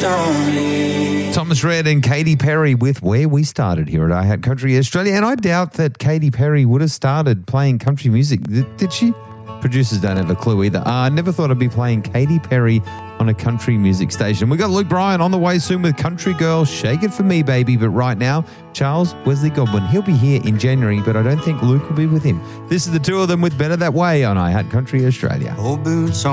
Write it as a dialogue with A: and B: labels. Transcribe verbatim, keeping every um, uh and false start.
A: Thomas Rhett and Katy Perry with Where We Started here at I Hat Country Australia. And I doubt that Katy Perry would have started playing country music. Did she? Producers don't have a clue either. I uh, never thought I'd be playing Katy Perry on a country music station. We got Luke Bryan on the way soon with Country Girl, Shake It For Me, Baby. But right now, Charles Wesley Godwin. He'll be here in January, but I don't think Luke will be with him. This is the two of them with Better That Way on I Hat Country Australia.
B: Old boots on